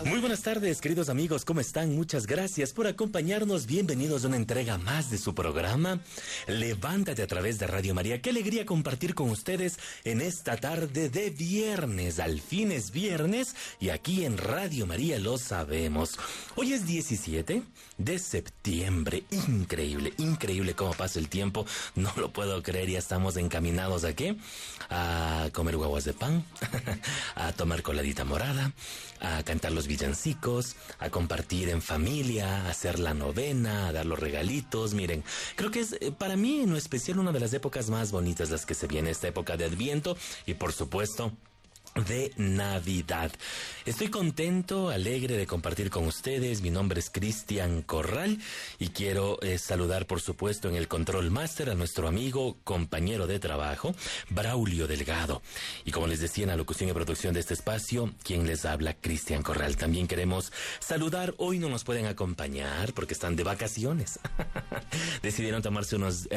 Muy buenas tardes, queridos amigos, ¿cómo están? Muchas gracias por acompañarnos. Bienvenidos a una entrega más de su programa Levántate a través de Radio María. Qué alegría compartir con ustedes en esta tarde de viernes. Al fin es viernes y aquí en Radio María lo sabemos. Hoy es 17 de septiembre. Increíble, increíble cómo pasa el tiempo. No lo puedo creer, ya estamos encaminados ¿a qué? A comer guaguas de pan, a tomar coladita morada, a cantar los villancicos, a compartir en familia, a hacer la novena, a dar los regalitos. Miren, creo que es para mí en lo especial una de las épocas más bonitas las que se viene, esta época de Adviento y por supuesto de Navidad. Estoy contento, alegre de compartir con ustedes. Mi nombre es Cristian Corral y quiero saludar por supuesto en el Control Master a nuestro amigo, compañero de trabajo, Braulio Delgado. Y como les decía en la locución y producción de este espacio, quien les habla, Cristian Corral. También queremos saludar, hoy no nos pueden acompañar porque están de vacaciones. Decidieron tomarse unos